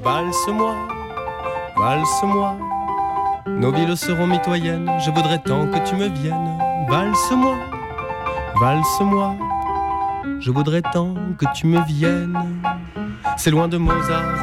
valse-moi, valse-moi. Nos villes seront mitoyennes, je voudrais tant que tu me viennes. Valse-moi, valse-moi, je voudrais tant que tu me viennes. C'est loin de Mozart